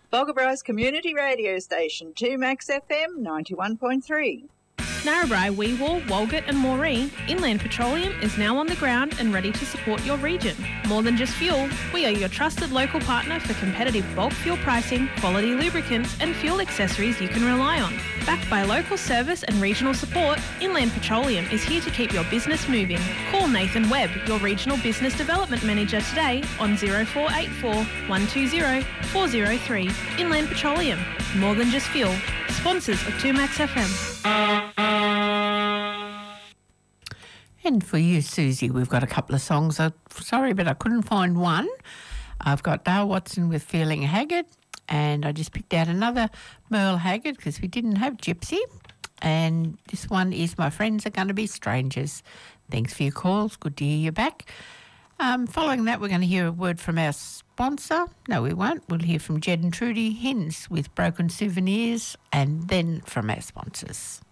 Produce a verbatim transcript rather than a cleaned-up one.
Bogabri Community Radio Station, two Max F M ninety-one point three. Narrabri, Weewar, Walgett and Moree, Inland Petroleum is now on the ground and ready to support your region. More than just fuel, we are your trusted local partner for competitive bulk fuel pricing, quality lubricants and fuel accessories you can rely on. Backed by local service and regional support, Inland Petroleum is here to keep your business moving. Call Nathan Webb, your Regional Business Development Manager today on zero four eight four, one two zero, four zero three. Inland Petroleum, more than just fuel. Sponsors of two Max F M. And for you, Susie, we've got a couple of songs. I'm sorry, but I couldn't find one. I've got Dale Watson with Feeling Haggard, and I just picked out another Merle Haggard because we didn't have Gypsy. And this one is My Friends Are Going to Be Strangers. Thanks for your calls. Good to hear you back. Um, following that, we're going to hear a word from our sponsor. No, we won't. We'll hear from Jed and Trudy Hinds with Broken Souvenirs, and then from our sponsors.